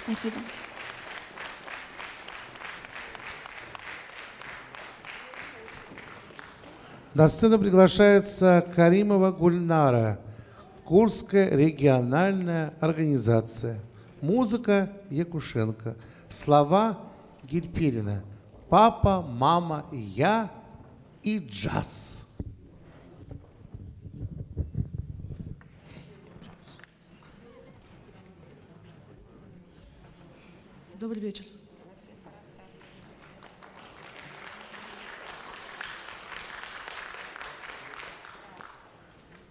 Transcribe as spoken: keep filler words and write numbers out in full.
Спасибо. На сцену приглашается Каримова Гульнара, Курская региональная организация. Музыка Якушенко. Слова Гильперина. Папа, мама, я и джаз. Добрый вечер.